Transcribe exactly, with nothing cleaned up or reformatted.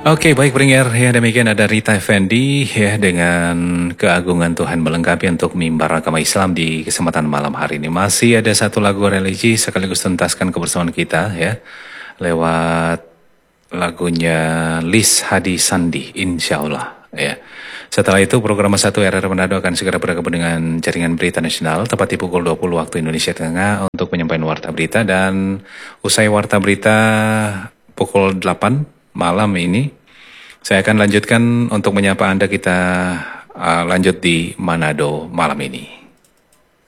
Oke, baik pendengar, ya demikian ada Rita Effendi ya dengan keagungan Tuhan melengkapi untuk mimbar agama Islam di kesempatan malam hari ini. Masih ada satu lagu religi sekaligus tuntaskan kebersamaan kita ya lewat lagunya Lis Hadi Sandi, Insya Allah ya. Setelah itu program satu R R Manado akan segera bergabung dengan jaringan berita nasional tepat di pukul dua puluh waktu Indonesia Tengah untuk penyampaian warta berita dan usai warta berita pukul delapan malam ini saya akan lanjutkan untuk menyapa Anda kita uh, lanjut di Manado malam ini.